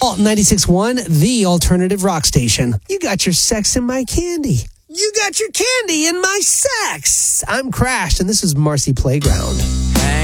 Alt 96.1, the alternative rock station. You got your sex in my candy. You got your candy in my sex. I'm Crash, and this is Marcy Playground.